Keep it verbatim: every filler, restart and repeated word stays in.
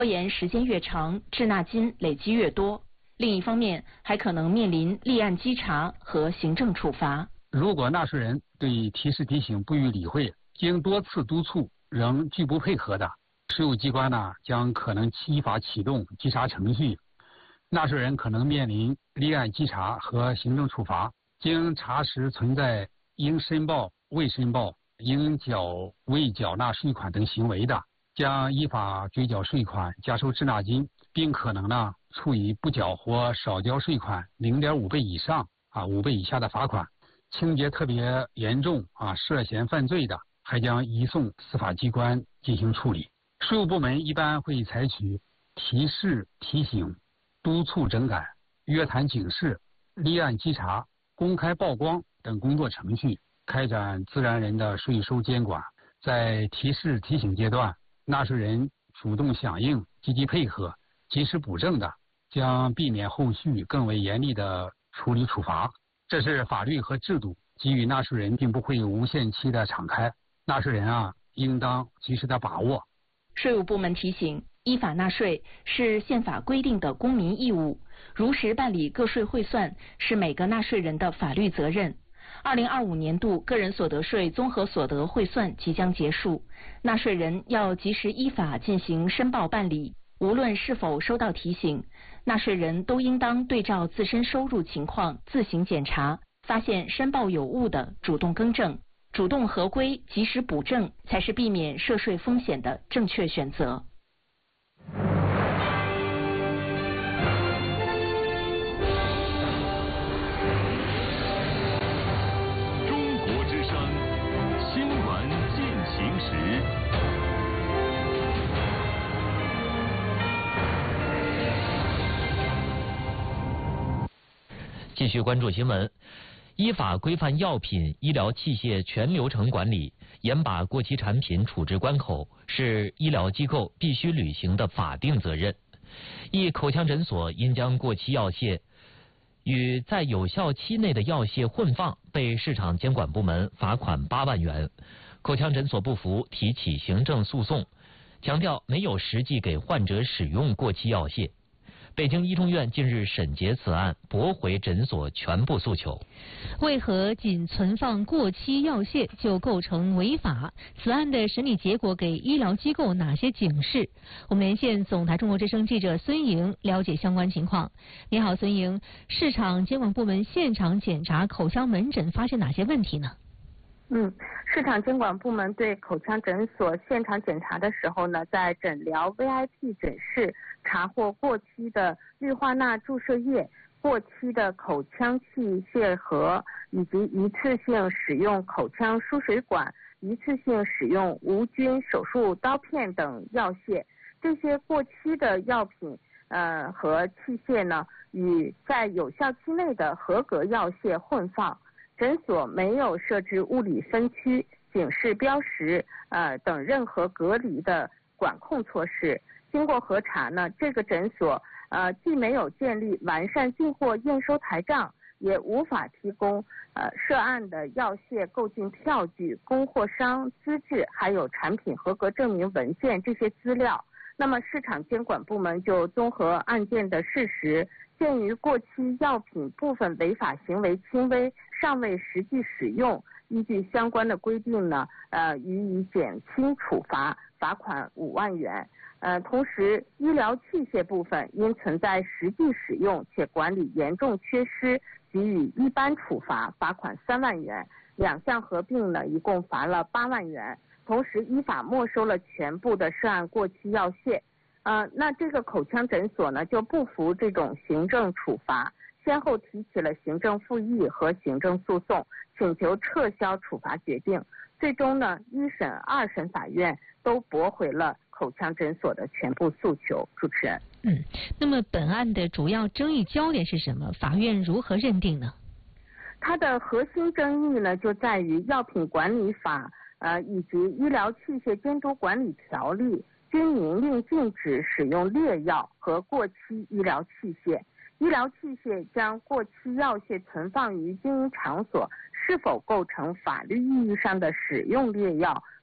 拖延时间越长，滞纳金累积越多。另一方面，还可能面临立案稽查和行政处罚。 如果纳税人对提示提醒不予理会，经多次督促仍拒不配合的，税务机关呢将可能依法启动稽查程序，纳税人可能面临立案稽查和行政处罚。经查实存在应申报、未申报、应缴未缴纳税款等行为的，将依法追缴税款、加收滞纳金，并可能呢处以不缴或少交税款零点五倍以上啊五倍以下的罚款。情节特别严重啊涉嫌犯罪的，还将移送司法机关进行处理。税务部门一般会采取提示、提醒、督促整改、约谈警示、立案稽查、公开曝光等工作程序，开展自然人的税收监管。在提示提醒阶段，纳税人主动响应、积极配合、及时补正的，将避免后续更为严厉的处理处罚。这是法律和制度给予纳税人，并不会无限期的敞开，纳税人啊应当及时的把握。 税务部门提醒，依法纳税是宪法规定的公民义务，如实办理个税汇算是每个纳税人的法律责任。二零二五年度个人所得税综合所得汇算即将结束，纳税人要及时依法进行申报办理。无论是否收到提醒，纳税人都应当对照自身收入情况自行检查，发现申报有误的主动更正，主动合规及时补正，才是避免涉税风险的正确选择。 中国之声新闻进行时。 继续关注新闻，依法规范药品、医疗器械全流程管理，严把过期产品处置关口，是医疗机构必须履行的法定责任。一口腔诊所因将过期药械与在有效期内的药械混放，被市场监管部门罚款八万元。口腔诊所不服，提起行政诉讼，强调没有实际给患者使用过期药械。北京一中院近日审结此案，驳回诊所全部诉求。 为何仅存放过期药械就构成违法？此案的审理结果给医疗机构哪些警示？我们连线总台中国之声记者孙莹了解相关情况。你好，孙莹，市场监管部门现场检查口腔门诊发现哪些问题呢？ 嗯，市场监管部门对口腔诊所现场检查的时候呢，在诊疗 V I P 诊室查获过期的氯化钠注射液、过期的口腔器械盒，以及一次性使用口腔输水管、一次性使用无菌手术刀片等药械。这些过期的药品呃和器械呢，与在有效期内的合格药械混放。诊所没有设置物理分区、警示标识呃等任何隔离的管控措施。经过核查呢，这个诊所呃既没有建立完善进货验收台账，也无法提供呃涉案的药械购进票据、供货商资质，还有产品合格证明文件这些资料。那么市场监管部门就综合案件的事实，鉴于过期药品部分违法行为轻微，尚未实际使用，依据相关的规定呢，呃，予以减轻处罚，罚款五万元。呃，同时，医疗器械部分因存在实际使用且管理严重缺失，给予一般处罚，罚款三万元。两项合并呢，一共罚了八万元。同时，依法没收了全部的涉案过期药械。呃，那这个口腔诊所呢，就不服这种行政处罚，先后提起了行政复议和行政诉讼，请求撤销处罚决定。最终呢，一审、二审法院都驳回了口腔诊所的全部诉求。主持人， 嗯，那么本案的主要争议焦点是什么？法院如何认定呢？ 它的核心争议呢，就在于《药品管理法》呃以及《医疗器械监督管理条例》均明令禁止使用劣药和过期医疗器械。医疗器械将过期药械存放于经营场所，是否构成法律意义上的使用劣药